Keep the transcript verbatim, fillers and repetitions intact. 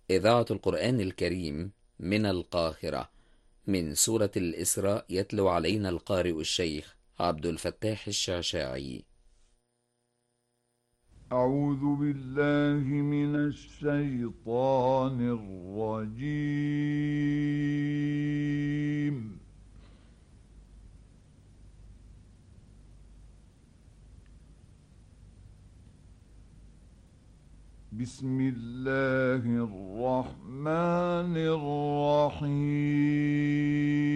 إذاعة القرآن الكريم من القاهرة، من سورة الإسراء، يتلو علينا القارئ الشيخ عبد الفتاح الشعشاعي. أعوذ بالله من الشيطان الرجيم. بسم الله الرحمن الرحيم.